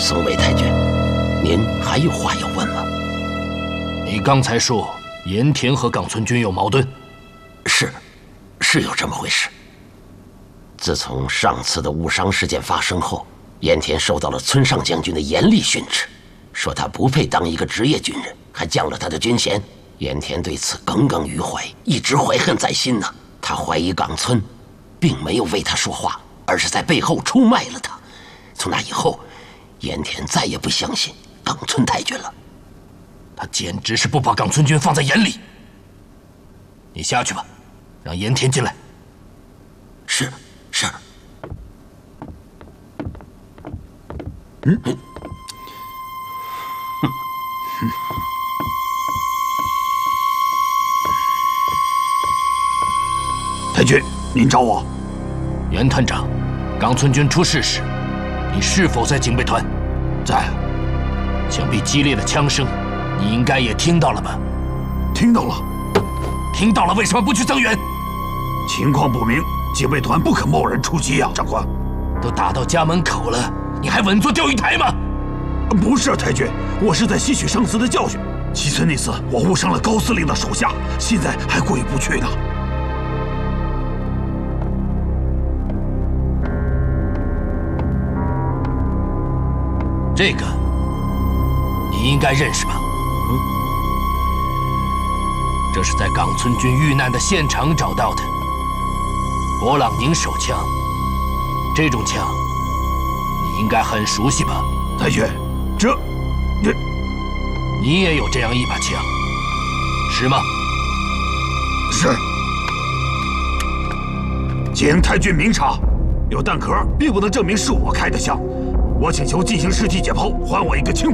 松尾太君，您还有话要问吗？ 你刚才说盐田和冈村君有矛盾， 是有这么回事。自从上次的误伤事件发生后，盐田受到了村上将军的严厉训斥，说他不配当一个职业军人，还降了他的军衔。盐田对此耿耿于怀，一直怀恨在心呢。他怀疑冈村并没有为他说话，而是在背后出卖了他。从那以后，盐田再也不相信冈村太君了。 他简直是不把冈村君放在眼里。你下去吧，让盐田进来。 是。 太君，您找我。 袁探长，冈村君出事时，你是否在警备团？ 在。 想必激烈的枪声，你应该也听到了吧？ 听到了。 听到了，为什么不去增援？ 情况不明，警备团不可贸然出击啊，长官。 都打到家门口了，你还稳坐钓鱼台吗？ 不是，太君，我是在吸取上次的教训。西村那次我误伤了高司令的手下，现在还过意不去呢。 这个你应该认识吧？这是在冈村君遇难的现场找到的勃朗宁手枪。这种枪你应该很熟悉吧？ 太君， 你也有这样一把枪，是吗？ 是。请太君明察，有弹壳并不能证明是我开的枪。我请求进行尸体解剖，还我一个清白。